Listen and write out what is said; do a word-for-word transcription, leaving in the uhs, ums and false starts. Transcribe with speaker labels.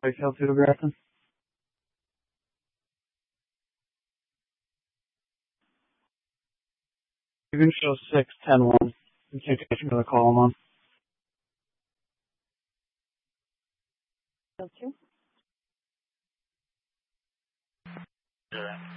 Speaker 1: Whitefield to Grafton. You can show six ten one. You can't catch me with a call on.
Speaker 2: Okay.
Speaker 3: Sure.